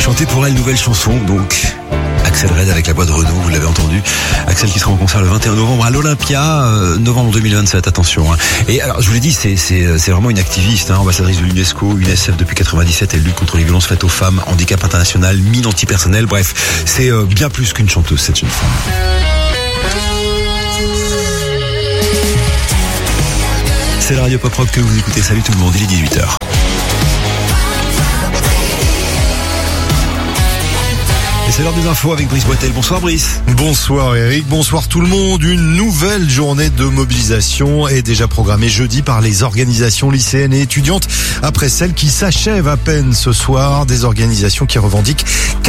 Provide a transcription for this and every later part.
Chanter pour elle, nouvelle chanson, donc Axel Red avec la voix de Renaud, vous l'avez entendu. Axel qui sera en concert le 21 novembre à l'Olympia, novembre 2027, attention. Et alors, je vous l'ai dit, c'est vraiment une activiste, ambassadrice de l'UNESCO, UNICEF depuis 97, elle lutte contre les violences faites aux femmes, handicap international, mine antipersonnelle, bref, c'est bien plus qu'une chanteuse, cette jeune femme. C'est la radio pop rock que vous écoutez, salut tout le monde, il est 18h. Et c'est l'heure des infos avec Brice Boitel. Bonsoir Brice. Bonsoir Eric, bonsoir tout le monde. Une nouvelle journée de mobilisation est déjà programmée jeudi par les organisations lycéennes et étudiantes après celle qui s'achève à peine ce soir. Des organisations qui revendiquent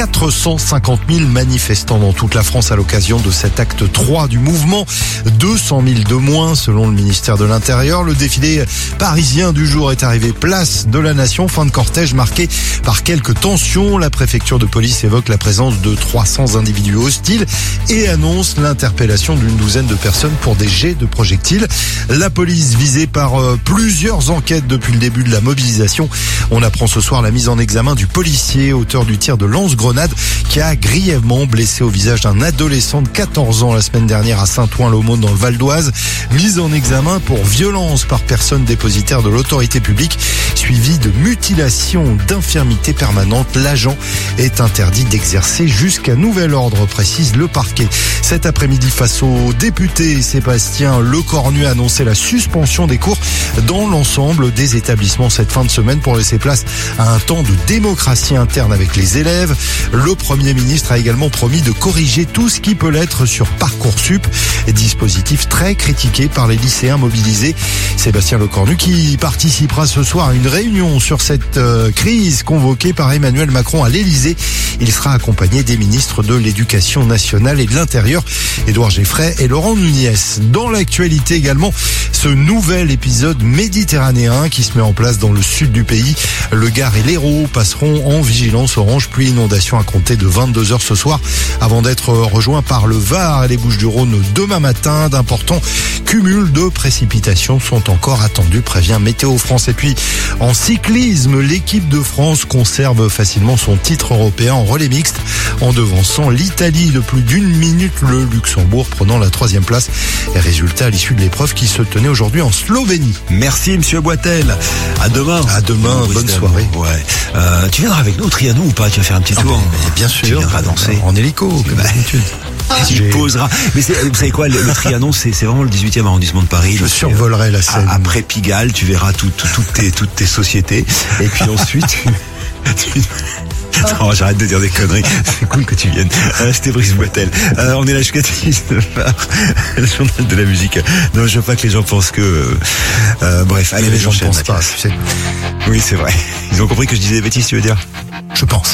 450 000 manifestants dans toute la France à l'occasion de cet acte 3 du mouvement. 200 000 de moins selon le ministère de l'Intérieur. Le défilé parisien du jour est arrivé place de la Nation. Fin de cortège marqué par quelques tensions. La préfecture de police évoque la présence de 300 individus hostiles et annonce l'interpellation d'une douzaine de personnes pour des jets de projectiles. La police visée par plusieurs enquêtes depuis le début de la mobilisation. On apprend ce soir la mise en examen du policier, auteur du tir de lance-grenade qui a grièvement blessé au visage d'un adolescent de 14 ans la semaine dernière à Saint-Ouen-l'Aumône dans le Val d'Oise. Mise en examen pour violence par personne dépositaire de l'autorité publique, suivie de mutilation d'infirmité permanente. L'agent est interdit d'exercer jusqu'à nouvel ordre, précise le parquet. Cet après-midi, face au député Sébastien Lecornu, a annoncé la suspension des cours dans l'ensemble des établissements cette fin de semaine pour laisser place à un temps de démocratie interne avec les élèves. Le Premier ministre a également promis de corriger tout ce qui peut l'être sur Parcoursup, dispositif très critiqué par les lycéens mobilisés. Sébastien Lecornu qui participera ce soir à une réunion sur cette crise convoquée par Emmanuel Macron à l'Elysée. Il sera accompagné des ministres de l'Éducation nationale et de l'Intérieur, Édouard Geffray et Laurent Nunez. Dans l'actualité également, ce nouvel épisode méditerranéen qui se met en place dans le sud du pays. Le Gard et l'Hérault passeront en vigilance orange pluie inondation à compter de 22h ce soir avant d'être rejoints par le Var et les Bouches-du-Rhône demain matin. D'importants cumuls de précipitations sont encore attendus, prévient Météo France. Et puis en cyclisme, l'équipe de France conserve facilement son titre européen en relais mixte en devançant l'Italie de plus d'une minute, le Luxembourg prenant la 3e place. Et résultat à l'issue de l'épreuve qui se tenait aujourd'hui en Slovénie. Merci monsieur Boitel. À demain. À demain, bonne soirée. Ouais. Tu viendras avec nous au Trianon ou pas? Tu vas faire un petit tour? Bien sûr. Tu viendras danser. En hélico, comme d'habitude. Tu poseras. Mais vous savez quoi, le Trianon, c'est vraiment le 18e arrondissement de Paris. Je survolerai la scène. Après Pigalle, tu verras toutes tes sociétés. Et puis ensuite, non, j'arrête de dire des conneries. C'est cool que tu viennes. C'était Brice Boitel. On est là jusqu'à 19h. Le journal de la musique. Non, je veux pas que les gens pensent que... bref, allez, les gens ne pensent pas, tu sais. Oui, c'est vrai. Ils ont compris que je disais des bêtises, tu veux dire? Je pense.